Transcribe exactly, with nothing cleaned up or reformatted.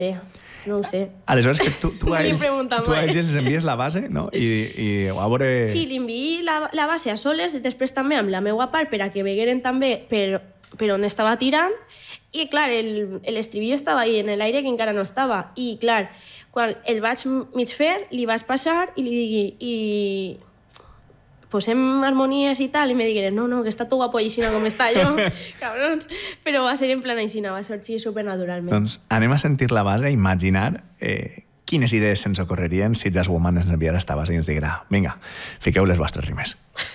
Sí, no ho sé. Aleshores, que tu, tu, a No li ells, pregunta tu a mai. ells els envies la base, no? I, i a veure... Sí, li enviï la, la base a soles, després també amb la meva part per a que vegueren també per, per on estava tirant, i clar, el- l'estribillo estava ahí en l'aire que encara no estava, i clar, quan el vaig mig fer, li vaig passar i li digui, i posem harmonies i tal, i me digueren, no, no, que està tot guapo aixina com està jo, cabrons, però va ser en plan aixina, va sortir supernaturalment. Doncs anem a sentir la base, a imaginar eh, quines idees se'ns ocorrerien si Jazz Woman ens enviara esta base i ens diguera, vinga, fiqueu les vostres rimes.